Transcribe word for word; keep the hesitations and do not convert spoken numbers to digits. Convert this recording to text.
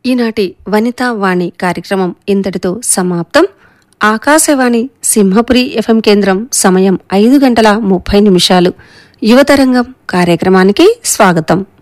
ఈనాటి వనితా వాణి కార్యక్రమం ఇంతటితో సమాప్తం. ఆకాశవాణి సింహపురి ఎఫ్ఎం కేంద్రం సమయం ఐదు గంటల ముప్పై నిమిషాలు. యువతరంగం కార్యక్రమానికి స్వాగతం.